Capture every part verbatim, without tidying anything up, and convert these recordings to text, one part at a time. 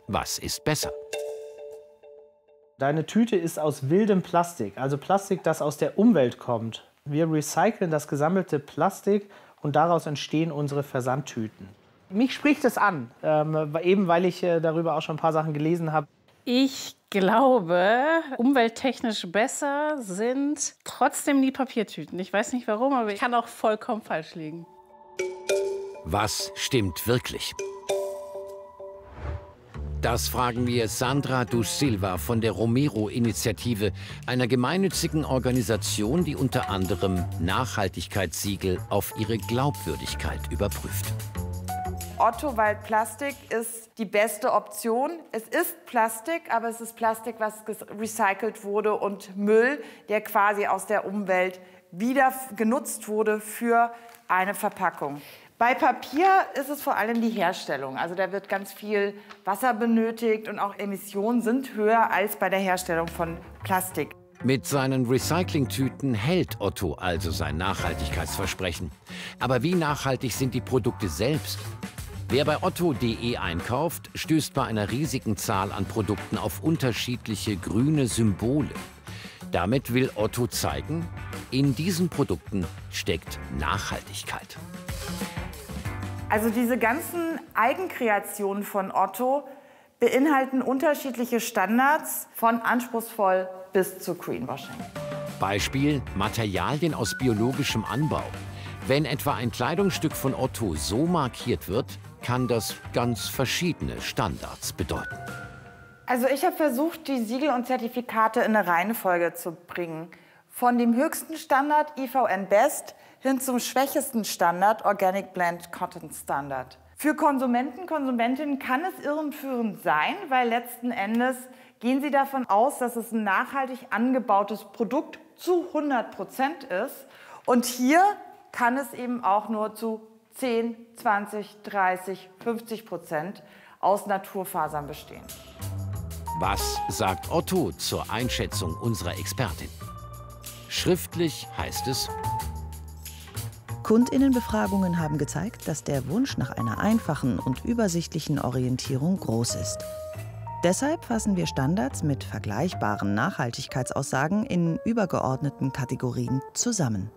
Was ist besser? Deine Tüte ist aus wildem Plastik, also Plastik, das aus der Umwelt kommt. Wir recyceln das gesammelte Plastik und daraus entstehen unsere Versandtüten. Mich spricht es an, ähm, eben weil ich äh, darüber auch schon ein paar Sachen gelesen habe. Ich glaube, umwelttechnisch besser sind trotzdem die Papiertüten. Ich weiß nicht warum, aber ich kann auch vollkommen falsch liegen. Was stimmt wirklich? Das fragen wir Sandra Dus Silva von der Romero-Initiative, einer gemeinnützigen Organisation, die unter anderem Nachhaltigkeitssiegel auf ihre Glaubwürdigkeit überprüft. Otto, weil Plastik ist die beste Option. Es ist Plastik, aber es ist Plastik, was recycelt wurde, und Müll, der quasi aus der Umwelt wieder genutzt wurde für eine Verpackung. Bei Papier ist es vor allem die Herstellung. Also da wird ganz viel Wasser benötigt und auch Emissionen sind höher als bei der Herstellung von Plastik. Mit seinen Recyclingtüten hält Otto also sein Nachhaltigkeitsversprechen. Aber wie nachhaltig sind die Produkte selbst? Wer bei otto punkt de einkauft, stößt bei einer riesigen Zahl an Produkten auf unterschiedliche grüne Symbole. Damit will Otto zeigen, in diesen Produkten steckt Nachhaltigkeit. Also diese ganzen Eigenkreationen von Otto beinhalten unterschiedliche Standards, von anspruchsvoll bis zu Greenwashing. Beispiel Materialien aus biologischem Anbau. Wenn etwa ein Kleidungsstück von Otto so markiert wird, kann das ganz verschiedene Standards bedeuten. Also ich habe versucht, die Siegel und Zertifikate in eine Reihenfolge zu bringen. Von dem höchsten Standard I V N Best hin zum schwächesten Standard Organic Blend Cotton Standard. Für Konsumenten, Konsumentinnen kann es irreführend sein, weil letzten Endes gehen sie davon aus, dass es ein nachhaltig angebautes Produkt zu hundert Prozent ist. Und hier kann es eben auch nur zu zehn, zwanzig, dreißig, fünfzig Prozent aus Naturfasern bestehen. Was sagt Otto zur Einschätzung unserer Expertin? Schriftlich heißt es: KundInnenbefragungen haben gezeigt, dass der Wunsch nach einer einfachen und übersichtlichen Orientierung groß ist. Deshalb fassen wir Standards mit vergleichbaren Nachhaltigkeitsaussagen in übergeordneten Kategorien zusammen.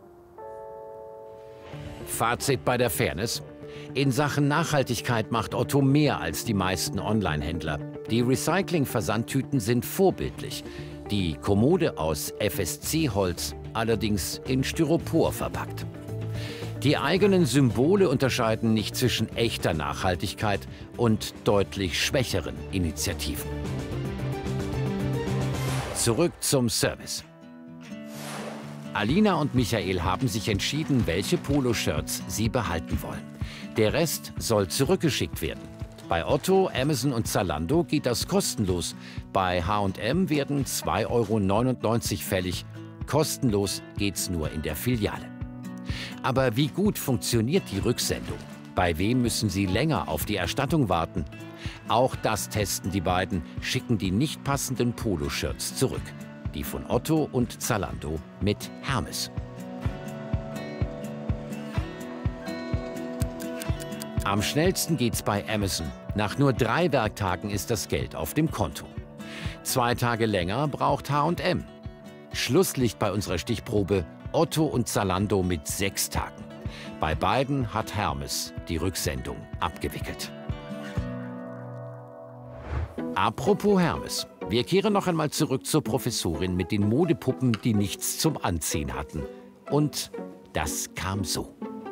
Fazit bei der Fairness: In Sachen Nachhaltigkeit macht Otto mehr als die meisten Online-Händler. Die Recycling-Versandtüten sind vorbildlich. Die Kommode aus F S C-Holz allerdings in Styropor verpackt. Die eigenen Symbole unterscheiden nicht zwischen echter Nachhaltigkeit und deutlich schwächeren Initiativen. Zurück zum Service. Alina und Michael haben sich entschieden, welche Poloshirts sie behalten wollen. Der Rest soll zurückgeschickt werden. Bei Otto, Amazon und Zalando geht das kostenlos. Bei H und M werden zwei Euro neunundneunzig fällig. Kostenlos geht's nur in der Filiale. Aber wie gut funktioniert die Rücksendung? Bei wem müssen Sie länger auf die Erstattung warten? Auch das testen die beiden, schicken die nicht passenden Poloshirts zurück. Die von Otto und Zalando mit Hermes. Am schnellsten geht's bei Amazon. Nach nur drei Werktagen ist das Geld auf dem Konto. Zwei Tage länger braucht H und M. Schlusslicht bei unserer Stichprobe: Otto und Zalando mit sechs Tagen. Bei beiden hat Hermes die Rücksendung abgewickelt. Apropos Hermes. Wir kehren noch einmal zurück zur Professorin mit den Modepuppen, die nichts zum Anziehen hatten. Und das kam so.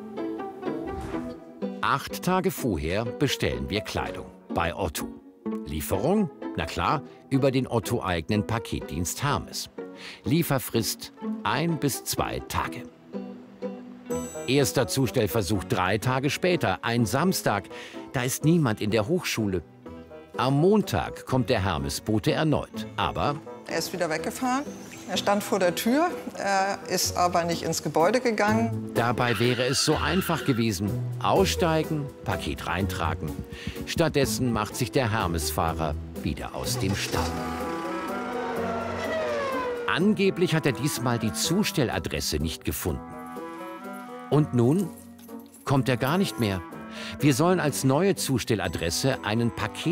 Acht Tage vorher bestellen wir Kleidung bei Otto. Lieferung? Na klar, über den Otto-eigenen Paketdienst Hermes. Lieferfrist ein bis zwei Tage. Erster Zustellversuch drei Tage später, ein Samstag. Da ist niemand in der Hochschule. Am Montag kommt der Hermes-Bote erneut, aber er ist wieder weggefahren. Er stand vor der Tür, er ist aber nicht ins Gebäude gegangen. Dabei wäre es so einfach gewesen. Aussteigen, Paket reintragen. Stattdessen macht sich der Hermes-Fahrer wieder aus dem Staub. Angeblich hat er diesmal die Zustelladresse nicht gefunden. Und nun kommt er gar nicht mehr. Wir sollen als neue Zustelladresse einen Paket